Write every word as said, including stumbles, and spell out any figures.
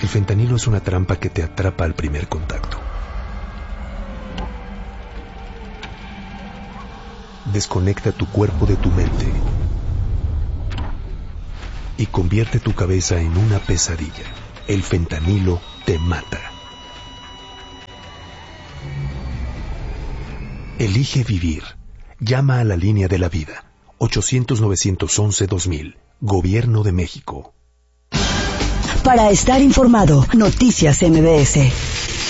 El fentanilo es una trampa que te atrapa al primer contacto. Desconecta tu cuerpo de tu mente y convierte tu cabeza en una pesadilla. El fentanilo te mata. Elige vivir. Llama a la línea de la vida. ochocientos, novecientos once, dos mil. Gobierno de México. Para estar informado, Noticias M B S.